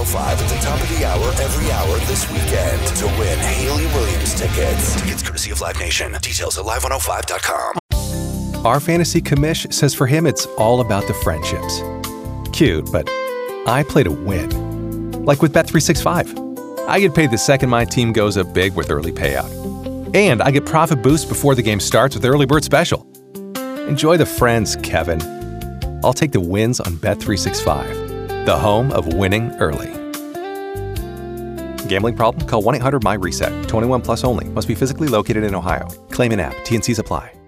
105 at the top of the hour every hour this weekend to win Haley Williams tickets. Tickets courtesy of Live Nation. Details at live105.com. Our fantasy commish says for him it's all about the friendships. Cute, but I play to win. Like with Bet365. I get paid the second my team goes up big with early payout. And I get profit boost before the game starts with Early Bird Special. Enjoy the friends, Kevin. I'll take the wins on Bet365, the home of winning early. Gambling problem? Call 1-800-MY-RESET. 21 plus only. Must be physically located in Ohio. Claim in app. T&Cs apply.